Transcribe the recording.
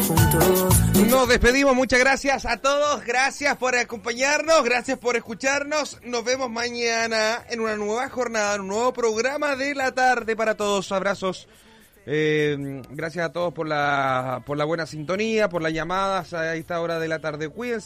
Nos despedimos, muchas gracias a todos, gracias por acompañarnos, gracias por escucharnos. Nos vemos mañana en una nueva jornada, en un nuevo programa de la tarde para todos. Abrazos. Gracias a todos por la buena sintonía, por las llamadas a esta hora de la tarde. Cuídense.